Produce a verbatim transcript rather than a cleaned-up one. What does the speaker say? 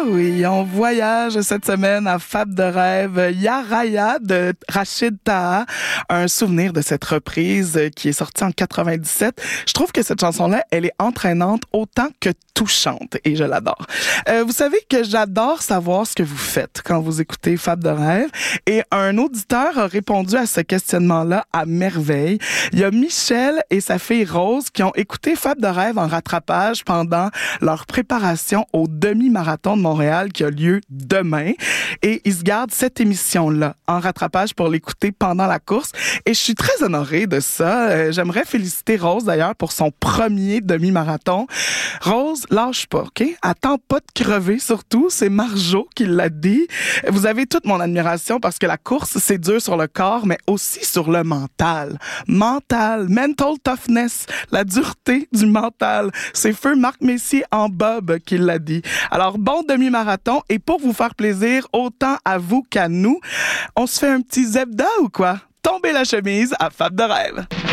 oui, on voyage cette semaine à Fab de rêve. Ya Raya de Rachid Taha, un souvenir de cette reprise qui est sortie en quatre-vingt-dix-sept. Je trouve que cette chanson-là, elle est entraînante autant que touchante et je l'adore. Euh, vous savez que j'adore savoir ce que vous faites quand vous écoutez Fab de rêve et un auditeur a répondu à ce questionnement-là à merveille. Il y a Michel et sa fille Rose qui ont écouté Fab de rêve en rattrapage pendant leur préparation au demi-marathon de Montréal qui a lieu demain et ils se gardent cette émission-là en rattrapage pour l'écouter pendant la course et je suis très honorée de ça. Euh, j'aimerais féliciter Rose d'ailleurs pour son premier demi-marathon. Rose, lâche pas, OK? Attends pas de crever surtout, c'est Marjo qui l'a dit. Vous avez toute mon admiration parce que la course, c'est dur sur le corps mais aussi sur le mental. Mental, mental toughness, la dureté du mental. C'est feu Marc Messier en Bob qui l'a dit. Alors, bon demi-marathon et pour vous faire plaisir, autant à vous qu'à nous, on se fait un petit zebda ou quoi? Tombez la chemise à Fab de rêve.